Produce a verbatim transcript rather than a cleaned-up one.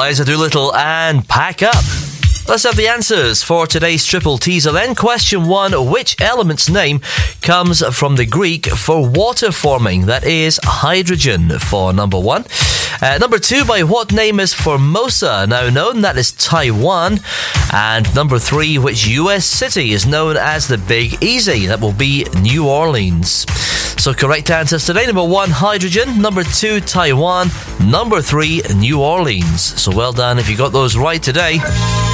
guys, Doolittle and pack up. Let's have the answers for today's Triple Teaser then. Question one, which element's name comes from the Greek for water forming? That is hydrogen for number one. Uh, number two, by what name is Formosa now known? That is Taiwan. And number three, which U S city is known as the Big Easy? That will be New Orleans. So correct answers today. Number one, hydrogen. Number two, Taiwan. Number three, New Orleans. So well done if you got those right today.